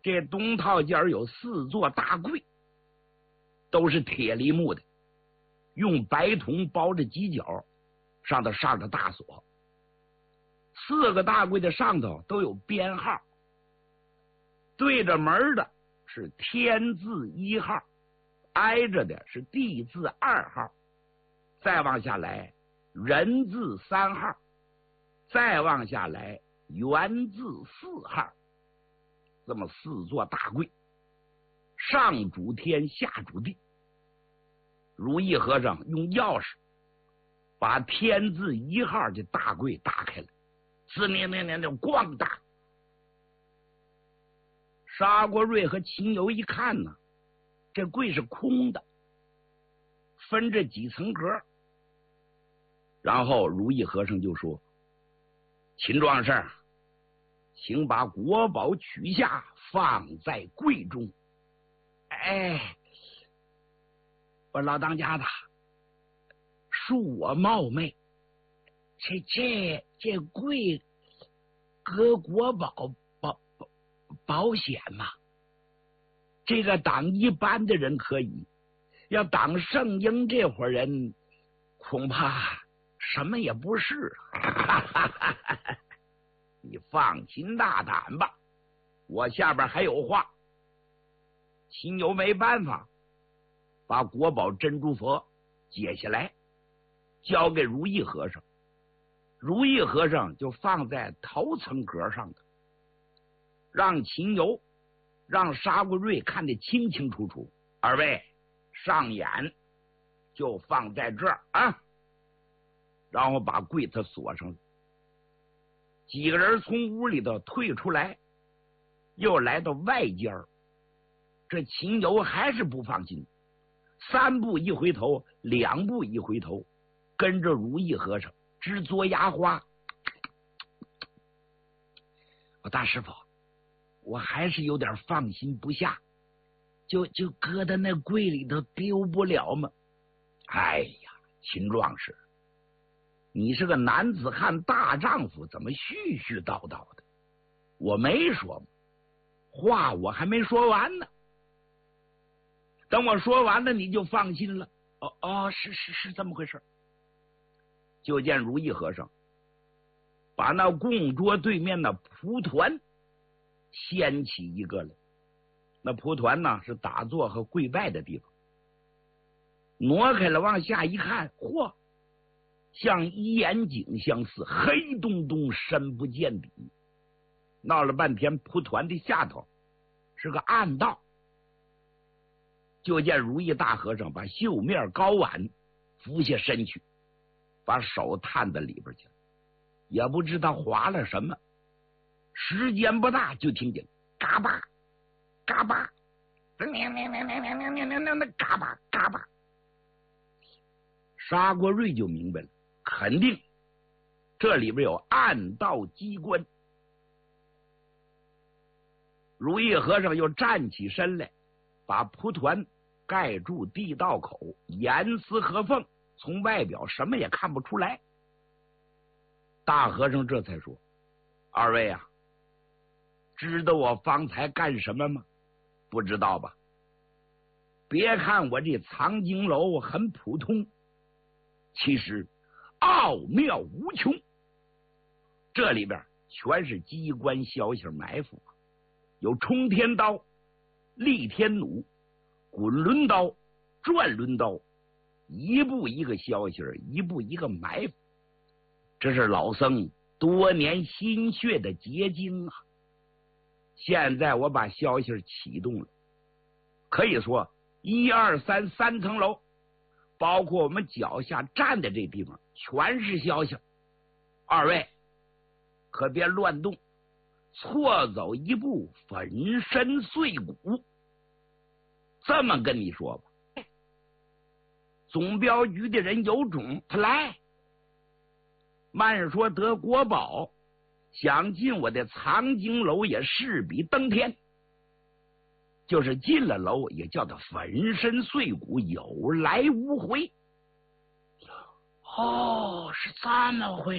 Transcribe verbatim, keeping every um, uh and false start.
这东套间有四座大柜，都是铁梨木的，用白铜包着犄角，上头上着大锁。四个大柜的上头都有编号，对着门的是天字一号，挨着的是地字二号，再往下来人字三号，再往下来元字四号。这么四座大柜，上主天下主地。如意和尚用钥匙把天字一号的大柜打开了，滋念念念的咣当。沙国瑞和秦游一看呢，这柜是空的，分着几层格。然后如意和尚就说：“秦壮士，请把国宝取下，放在柜中。”哎，我老当家的，恕我冒昧，这这这柜搁国宝保保保险嘛？这个挡一般的人可以，要挡圣婴这伙人，恐怕什么也不是。你放心大胆吧，我下边还有话。秦游没办法，把国宝珍珠佛解下来，交给如意和尚。如意和尚就放在头层格上的，让秦游、让沙国瑞看得清清楚楚。二位上眼，就放在这儿啊，然后把柜子锁上了。几个人从屋里头退出来，又来到外间儿。这秦游还是不放心，三步一回头，两步一回头，跟着如意和尚直嘬牙花。我大师傅，我还是有点放心不下，就就搁在那柜里头丢不了吗？哎呀，秦壮士，你是个男子汉大丈夫，怎么絮絮叨叨的？我没说吗？话我还没说完呢。等我说完了，你就放心了。哦哦，是是是这么回事。就见如意和尚把那供桌对面的蒲团掀起一个来，那蒲团呢是打坐和跪拜的地方，挪开了，往下一看，嚯，像一眼井相似，黑洞洞，深不见底。闹了半天，蒲团的下头是个暗道。就见如意大和尚把绣面高碗俯下身去，把手探到里边去，也不知道划了什么。时间不大，就听见嘎巴嘎巴，那那那那那那那那那那嘎巴嘎巴。沙国瑞就明白了，肯定这里边有暗道机关。如意和尚又站起身来，把蒲团盖住地道口，严丝合缝，从外表什么也看不出来。大和尚这才说：“二位啊，知道我方才干什么吗？不知道吧？别看我这藏经楼很普通，其实奥妙无穷，这里边全是机关消息埋伏，有冲天刀、立天弩、滚轮刀、转轮刀，一步一个消息，一步一个埋伏。这是老僧多年心血的结晶啊！现在我把消息启动了，可以说一二三三层楼，包括我们脚下站的这地方，全是消息。二位可别乱动，错走一步，粉身碎骨。这么跟你说吧，总镖局的人有种，他来。慢说得国宝，想进我的藏经楼也势比登天。就是进了楼，也叫他粉身碎骨，有来无回。哦，是这么回